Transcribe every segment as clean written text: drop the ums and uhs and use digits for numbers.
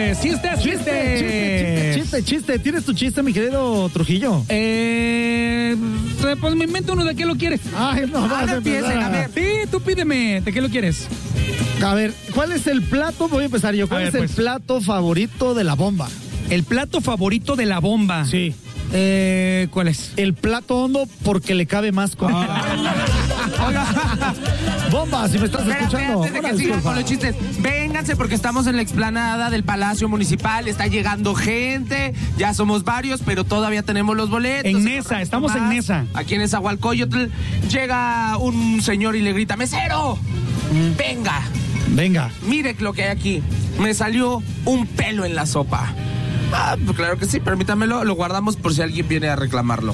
Chiste. ¿Tienes tu chiste, mi querido Trujillo? Pues me invento uno. ¿De qué lo quieres? Ay, no vas a empezar. A ver. Sí, tú pídeme. ¿De qué lo quieres? A ver, ¿cuál es el plato? Voy a empezar yo. ¿Cuál es el plato favorito de la bomba? El plato favorito de la bomba. Sí. ¿Cuál es? El plato hondo porque le cabe más comida. Bomba, si me estás escuchando. Antes de que sigan con los chistes, vénganse porque estamos en la explanada del Palacio Municipal, está llegando gente, ya somos varios, pero todavía tenemos los boletos. En Nesa, estamos en Nesa. Aquí en Nezahualcóyotl llega un señor y le grita, ¡mesero! Venga, mire lo que hay aquí. Me salió un pelo en la sopa. Pues claro que sí, permítamelo, lo guardamos por si alguien viene a reclamarlo.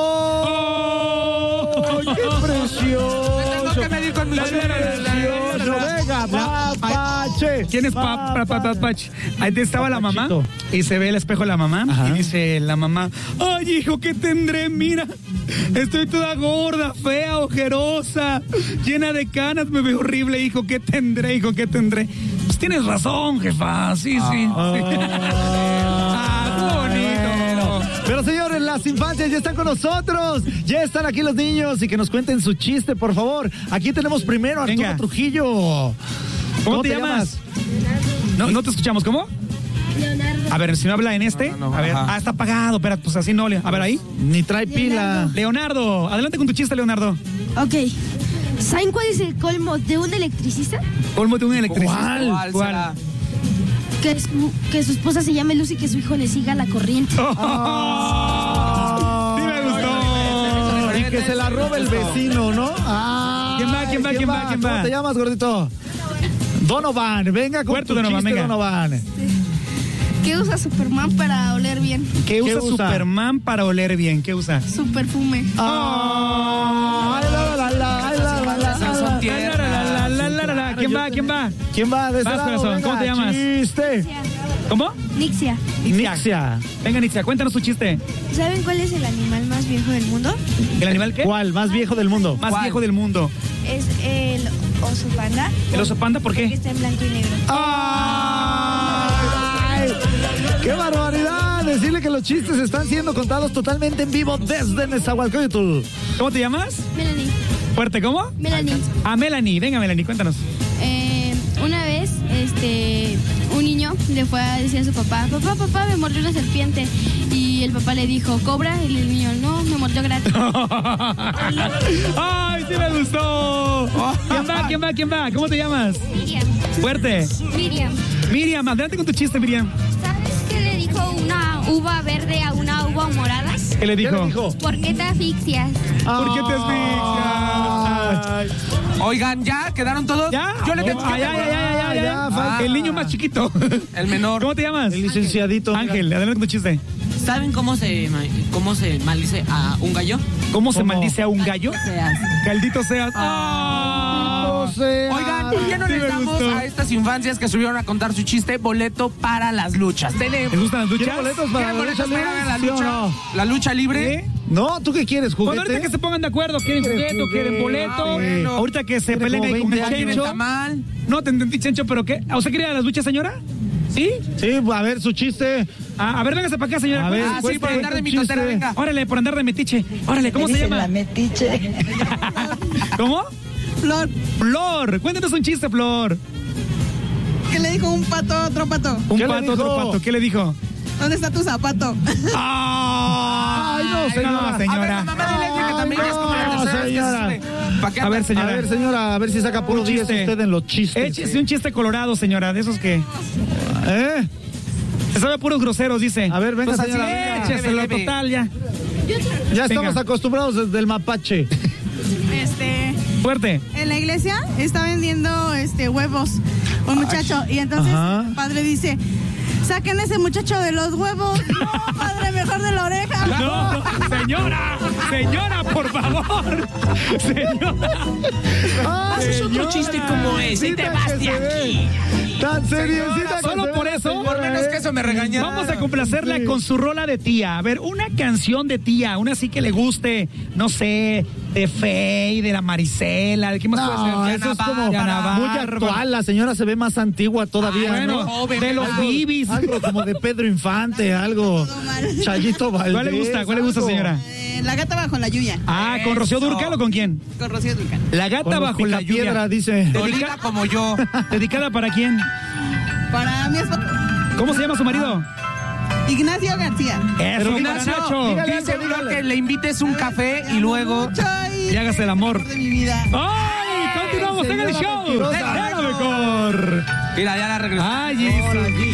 ¡Oh! ¡Qué precioso! Tengo que medir con mi Venga, Papache. ¿Quién es Papache? Ahí estaba la mamá y se ve el espejo de la mamá. Ajá. Y dice la mamá, ay, hijo, ¿qué tendré? Mira, estoy toda gorda, fea, ojerosa, llena de canas, me veo horrible, hijo, ¿qué tendré, hijo, qué tendré? Pues tienes razón, jefa, sí. Pero señores, las infancias ya están con nosotros. Ya están aquí los niños y que nos cuenten su chiste, por favor. Aquí tenemos primero a Arturo Trujillo. ¿Cómo te llamas? No te escuchamos, ¿cómo? Leonardo. A ver, si no habla en este. No, a ver, está apagado, espera, pues así no. A ver, ahí. Ni trae pila. Leonardo, adelante con tu chiste, Leonardo. Ok. ¿Saben cuál es el colmo de un electricista? Colmo de un electricista. ¿Cuál? Que su esposa se llame Luz y que su hijo le siga la corriente. Sí me gustó. Y que se la robe el vecino, ¿no? ¿Quién va? ¿Cómo te llamas, gordito? Donovan. Venga con tu chiste, Donovan. ¿Qué usa Superman para oler bien? ¿Qué usa Superman para oler bien? ¿Qué usa? Su perfume. ¿Quién va? ¿Quién va? De ese lado, corazón. venga, ¿Cómo te llamas? Chiste. ¿Cómo? Nixia. Venga, Nixia, cuéntanos tu chiste. ¿Saben cuál es el animal más viejo del mundo? ¿El animal qué? ¿Cuál? ¿Más viejo del mundo? Más viejo del mundo. Es el oso panda. ¿El oso panda por qué? Porque está en blanco y negro. ¡Ay! ¡Qué barbaridad! Decirle que los chistes están siendo contados totalmente en vivo desde Nezahualcóyotl. ¿Cómo te llamas? Melanie. ¿Fuerte cómo? Melanie. Melanie. Venga, Melanie, cuéntanos. Una vez, un niño le fue a decir a su papá, papá, me mordió una serpiente. Y el papá le dijo, ¿cobra? Y el niño, no, me mordió gratis. ¡Ay, sí me gustó! ¿Quién va? ¿Cómo te llamas? Miriam. Fuerte. Miriam, adelante con tu chiste, Miriam. ¿Sabes qué le dijo una uva verde a una uva morada? ¿Qué le dijo? ¿Por qué te asfixias? ¿Por qué te asfixias? Oigan, ¿ya? ¿Quedaron todos? ¿Ya? Yo le tengo ya. El niño más chiquito. El menor. ¿Cómo te llamas? El licenciadito. Ángel, adelante con tu chiste. ¿Saben cómo se maldice a un gallo? ¿Cómo se maldice a un gallo? Seas. Caldito seas. Oigan, ¿por qué no les damos a estas infancias que subieron a contar su chiste boleto para las luchas? ¿Les gustan las luchas? ¿Quieren boletos para la lucha libre? la ¿Sí o lucha? no? ¿La lucha libre? No, ¿tú qué quieres, Pues juguete? ahorita que se pongan de acuerdo, ¿quieren juguete o quieren boleto? bueno. Ahorita que se Tiene peleen como ahí con 20 años. Chencho. Mal. No, te entendí, Chencho, pero ¿qué? ¿A usted quiere ir a las luchas, señora? ¿Sí? Sí, a ver, su chiste. A ver, véngase para acá, señora. A ver, Sí, por andar de mitotera, venga. Órale, por andar de metiche. Órale, ¿cómo se llama? La metiche. ¿Cómo? Flor. Cuéntanos un chiste, Flor. ¿Qué le dijo un pato a otro pato? Un ¿Qué le pato, otro dijo? pato. ¿Qué le dijo? ¿Dónde está tu zapato? Ay, no, señora. A ver, la mamá de Leslie, que también ya es como la no, tercera vez que señora. sube. ¿Para qué? A ver, señora. A ver, señora, a ver si saca puro 10 usted en los chistes. Échese un chiste colorado, señora, de esos que... ¿Eh? Se sabe puros groseros, dice. A ver, venga, Pues señora, así, venga. écheselo, Leve. total, ya. Ya estamos Venga. acostumbrados desde el mapache. Fuerte. En la iglesia está vendiendo huevos un muchacho y entonces Ajá. el padre dice, saquen ese muchacho de los huevos. No, padre, mejor de la oreja. No, señora, por favor. Señora. Haces otro chiste como ese y te vas de aquí. Tan seriecita que Solo se por ve, eso, señora, Por menos que eso me regaña. Vamos a complacerla con su rola de tía. A ver, una canción de tía, una así que le guste, no sé, de Fey, de la Marisela, ¿de qué más puede No, ser? eso es como Diana muy Bárbara. actual. La señora se ve más antigua todavía. Bueno, ¿no? de los Bibis. Algo como de Pedro Infante, algo. Chayito Valdés. ¿Cuál le gusta, algo. señora? La gata bajo la lluvia. Ah, ¿con Rocío Dúrcal o con quién? Con Rocío Dúrcal. La gata Con los bajo la Picapiedra, lluvia. dice. Dolida como yo. ¿Dedicada para quién? Para mi esposo. ¿Cómo se llama su marido? Ignacio García. Eso, Ignacio, para Nacho. dígale dice algo, uno dígale. que le invites un café y luego... Mucho Y hágase el amor. de mi vida. ¡Ay! Continuamos en el Señora show. mentirosa. ¡De la mejor! Mira, ya la regresó. ¡Ay, Jesús!